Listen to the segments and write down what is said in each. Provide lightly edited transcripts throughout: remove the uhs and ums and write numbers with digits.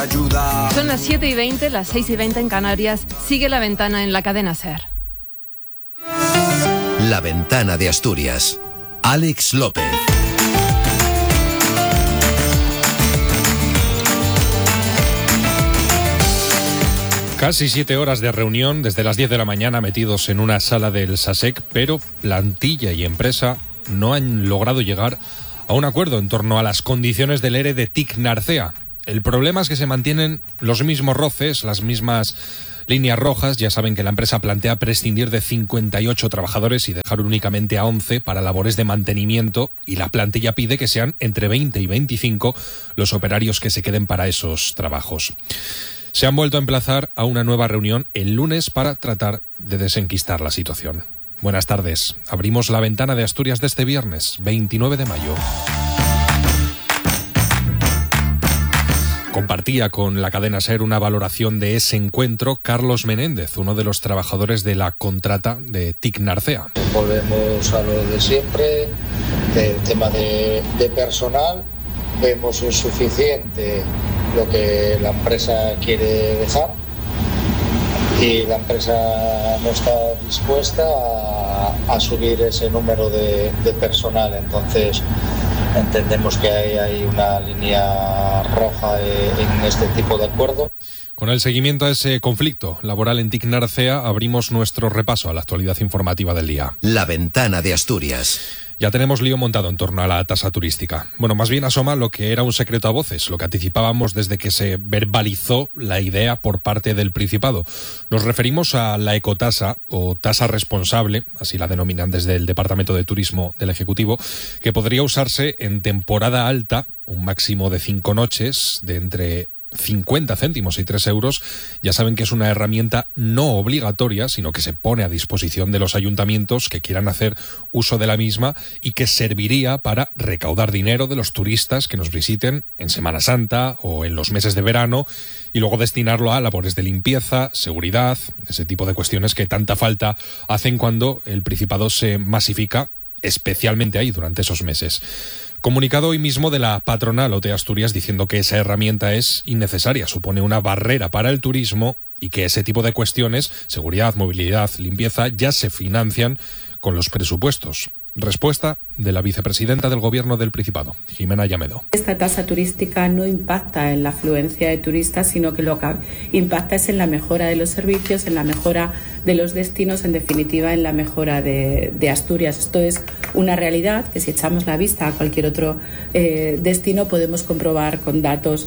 Son las 7:20, las 6:20 en Canarias. Sigue La Ventana en la cadena SER. La Ventana de Asturias. Alex López. Casi 7 horas de reunión desde las 10 de la mañana metidos en una sala del SASEC, pero plantilla y empresa no han logrado llegar a un acuerdo en torno a las condiciones del ERE de TIC Narcea. El problema es que se mantienen los mismos roces, las mismas líneas rojas. Ya saben que la empresa plantea prescindir de 58 trabajadores y dejar únicamente a 11 para labores de mantenimiento, y la plantilla pide que sean entre 20 y 25 los operarios que se queden para esos trabajos. Se han vuelto a emplazar a una nueva reunión el lunes para tratar de desenquistar la situación. Buenas tardes. Abrimos La Ventana de Asturias de este viernes, 29 de mayo. Compartía con la cadena SER una valoración de ese encuentro Carlos Menéndez, uno de los trabajadores de la contrata de TIC Narcea. Volvemos a lo de siempre, del tema de personal. Vemos insuficiente lo que la empresa quiere dejar y la empresa no está dispuesta a subir ese número de personal. Entonces entendemos que hay una línea roja en este tipo de acuerdo. Con el seguimiento a ese conflicto laboral en TIC Narcea, abrimos nuestro repaso a la actualidad informativa del día. La Ventana de Asturias. Ya tenemos lío montado en torno a la tasa turística. Bueno, más bien asoma lo que era un secreto a voces, lo que anticipábamos desde que se verbalizó la idea por parte del Principado. Nos referimos a la ecotasa o tasa responsable, así la denominan desde el Departamento de Turismo del Ejecutivo, que podría usarse en temporada alta, un máximo de 5 noches, de entre 50 céntimos y 3 euros. Ya saben que es una herramienta no obligatoria, sino que se pone a disposición de los ayuntamientos que quieran hacer uso de la misma y que serviría para recaudar dinero de los turistas que nos visiten en Semana Santa o en los meses de verano y luego destinarlo a labores de limpieza, seguridad, ese tipo de cuestiones que tanta falta hacen cuando el Principado se masifica, especialmente ahí durante esos meses. Comunicado hoy mismo de la patronal OT Asturias diciendo que esa herramienta es innecesaria, supone una barrera para el turismo y que ese tipo de cuestiones, seguridad, movilidad, limpieza, ya se financian con los presupuestos. Respuesta de la vicepresidenta del Gobierno del Principado, Jimena Llamedo. Esta tasa turística no impacta en la afluencia de turistas, sino que lo que impacta es en la mejora de los servicios, en la mejora de los destinos, en definitiva en la mejora de Asturias. Esto es una realidad que si echamos la vista a cualquier otro destino podemos comprobar con datos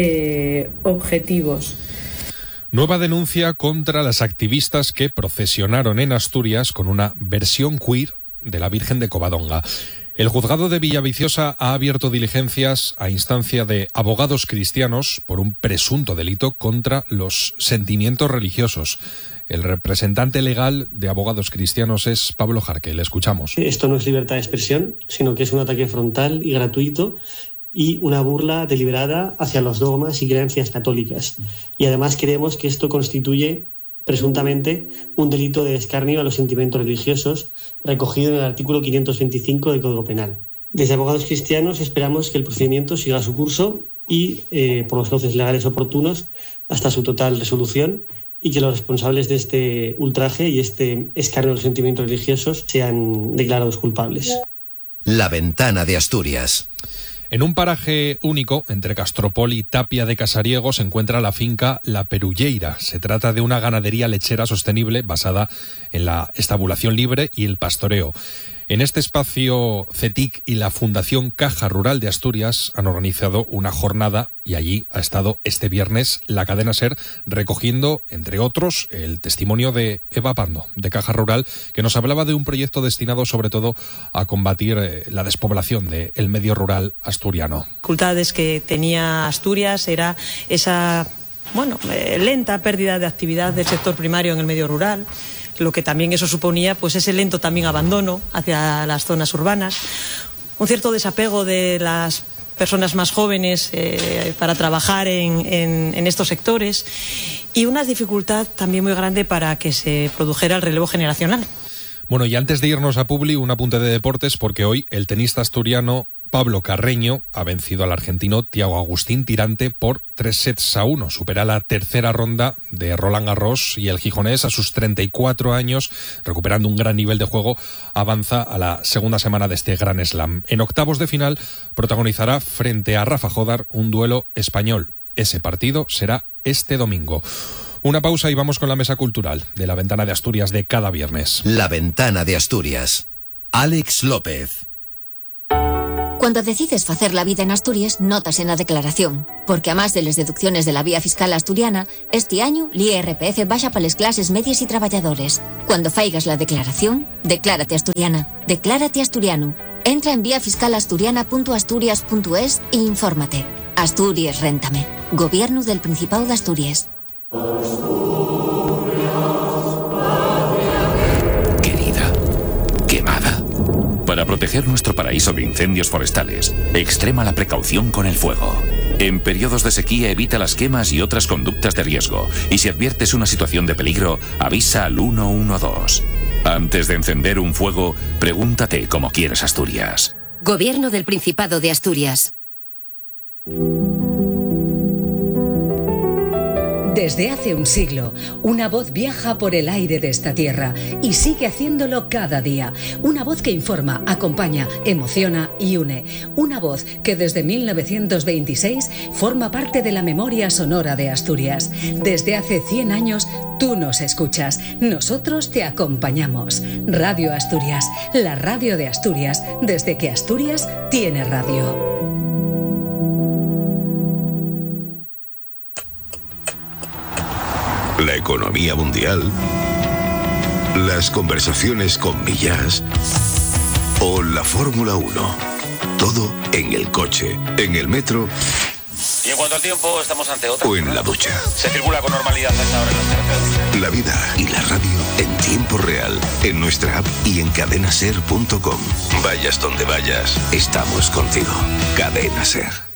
objetivos. Nueva denuncia contra las activistas que procesionaron en Asturias con una versión queer de la Virgen de Covadonga. El juzgado de Villaviciosa ha abierto diligencias a instancia de abogados cristianos por un presunto delito contra los sentimientos religiosos. El representante legal de abogados cristianos es Pablo Jarque. Le escuchamos. Esto no es libertad de expresión, sino que es un ataque frontal y gratuito y una burla deliberada hacia los dogmas y creencias católicas. Y además creemos que esto constituye presuntamente un delito de escarnio a los sentimientos religiosos recogido en el artículo 525 del Código Penal. Desde Abogados Cristianos esperamos que el procedimiento siga su curso y por los cauces legales oportunos hasta su total resolución y que los responsables de este ultraje y este escarnio a los sentimientos religiosos sean declarados culpables. La Ventana de Asturias. En un paraje único, entre Castropol y Tapia de Casariego, se encuentra la finca La Perulleira. Se trata de una ganadería lechera sostenible basada en la estabulación libre y el pastoreo. En este espacio, CETIC y la Fundación Caja Rural de Asturias han organizado una jornada y allí ha estado este viernes la cadena SER recogiendo, entre otros, el testimonio de Eva Pando, de Caja Rural, que nos hablaba de un proyecto destinado sobre todo a combatir la despoblación del medio rural asturiano. Dificultades que tenía Asturias era esa lenta pérdida de actividad del sector primario en el medio rural, lo que también eso suponía pues ese lento también abandono hacia las zonas urbanas, un cierto desapego de las personas más jóvenes para trabajar en estos sectores y una dificultad también muy grande para que se produjera el relevo generacional. Bueno, y antes de irnos a Publi, un apunte de deportes, porque hoy el tenista asturiano Pablo Carreño ha vencido al argentino Thiago Agustín Tirante por 3-1. Supera la tercera ronda de Roland Garros y el gijonés, a sus 34 años, recuperando un gran nivel de juego, avanza a la segunda semana de este Grand Slam. En octavos de final protagonizará frente a Rafa Jodar un duelo español. Ese partido será este domingo. Una pausa y vamos con la mesa cultural de La Ventana de Asturias de cada viernes. La Ventana de Asturias. Àlex López. Cuando decides facer la vida en Asturias, notas en la declaración, porque a más de las deducciones de la vía fiscal asturiana, este año l'IRPF baja para las clases medias y trabajadores. Cuando faigas la declaración, declárate asturiana, declárate asturiano. Entra en viafiscalasturiana.asturias.es e infórmate. Asturias Réntame. Gobierno del Principado de Asturias. Querida, quemada. Para proteger nuestro paraíso de incendios forestales, extrema la precaución con el fuego. En periodos de sequía evita las quemas y otras conductas de riesgo. Y si adviertes una situación de peligro, avisa al 112. Antes de encender un fuego, pregúntate cómo quieres Asturias. Gobierno del Principado de Asturias. Desde hace un siglo, una voz viaja por el aire de esta tierra y sigue haciéndolo cada día. Una voz que informa, acompaña, emociona y une. Una voz que desde 1926 forma parte de la memoria sonora de Asturias. Desde hace 100 años, tú nos escuchas, nosotros te acompañamos. Radio Asturias, la radio de Asturias, desde que Asturias tiene radio. La economía mundial, las conversaciones con Millás o la Fórmula 1. Todo en el coche, en el metro. Y en cuanto al tiempo, estamos ante otra. O en la ducha. Se circula con normalidad a esta hora en las carreteras. La vida y la radio en tiempo real, en nuestra app y en cadenaser.com. Vayas donde vayas, estamos contigo. Cadena Ser.